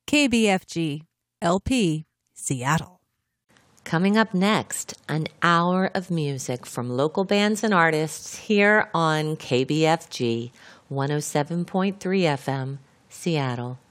KBFG LP Seattle. Coming up next, an hour of music from local bands and artists here on KBFG 107.3 FM, Seattle.